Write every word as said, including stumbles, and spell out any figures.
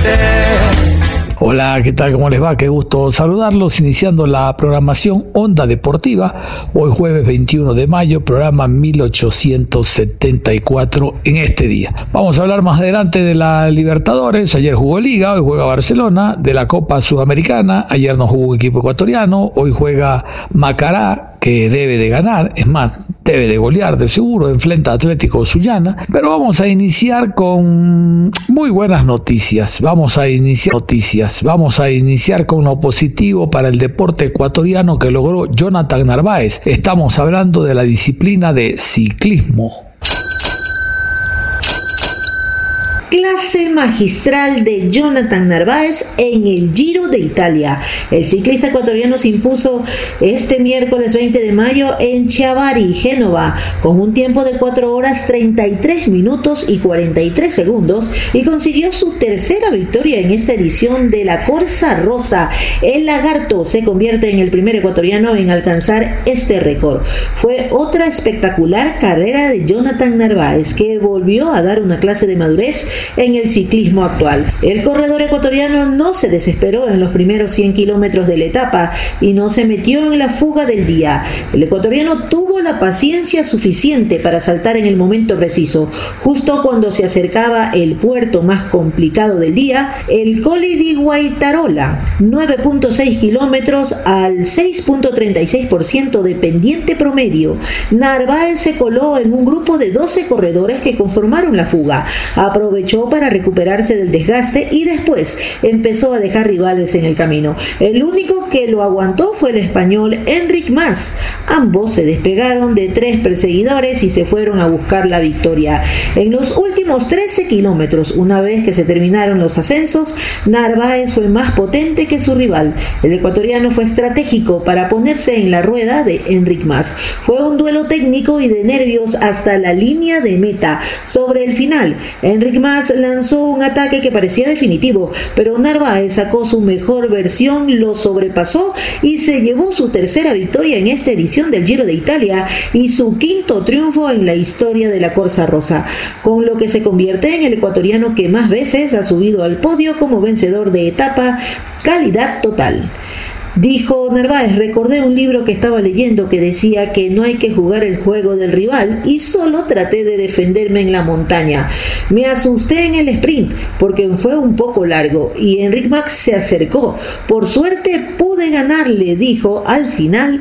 Hola, ¿qué tal? ¿Cómo les va? Qué gusto saludarlos, iniciando la programación Onda Deportiva, hoy jueves veintiuno de mayo, programa mil ochocientos setenta y cuatro en este día. Vamos a hablar más adelante de la Libertadores, ayer jugó Liga, hoy juega Barcelona, de la Copa Sudamericana, ayer no jugó un equipo ecuatoriano, hoy juega Macará, que debe de ganar, es más, debe de golear de seguro, enfrenta a Atlético Sullana, pero vamos a iniciar con muy buenas noticias, vamos a iniciar noticias, vamos a iniciar con lo positivo para el deporte ecuatoriano que logró Jonathan Narváez, estamos hablando de la disciplina de ciclismo. Clase magistral de Jonathan Narváez en el Giro de Italia. El ciclista ecuatoriano se impuso este miércoles veinte de mayo en Chiavari, Génova, con un tiempo de cuatro horas treinta y tres minutos y cuarenta y tres segundos y consiguió su tercera victoria en esta edición de la Corsa Rosa. El lagarto se convierte en el primer ecuatoriano en alcanzar este récord. Fue otra espectacular carrera de Jonathan Narváez, que volvió a dar una clase de madurez en el ciclismo actual. El corredor ecuatoriano no se desesperó en los primeros cien kilómetros de la etapa y no se metió en la fuga del día. El ecuatoriano tuvo la paciencia suficiente para saltar en el momento preciso, justo cuando se acercaba el puerto más complicado del día, el Colli di Guaitarola, nueve punto seis kilómetros al seis punto treinta y seis por ciento de pendiente promedio. Narváez se coló en un grupo de doce corredores que conformaron la fuga. Aprovechó para recuperarse del desgaste y después empezó a dejar rivales en el camino. El único que lo aguantó fue el español Enric Mas. Ambos se despegaron de tres perseguidores y se fueron a buscar la victoria. En los últimos trece kilómetros, una vez que se terminaron los ascensos, Narváez fue más potente que su rival. El ecuatoriano fue estratégico para ponerse en la rueda de Enric Mas. Fue un duelo técnico y de nervios hasta la línea de meta. Sobre el final, Enric Mas lanzó un ataque que parecía definitivo, pero Narváez sacó su mejor versión, lo sobrepasó y se llevó su tercera victoria en esta edición del Giro de Italia y su quinto triunfo en la historia de la Corsa Rosa, con lo que se convierte en el ecuatoriano que más veces ha subido al podio como vencedor de etapa. Calidad total. Dijo Narváez: recordé un libro que estaba leyendo que decía que no hay que jugar el juego del rival y solo traté de defenderme en la montaña. Me asusté en el sprint porque fue un poco largo y Enric Mas se acercó. Por suerte pude ganarle, dijo al final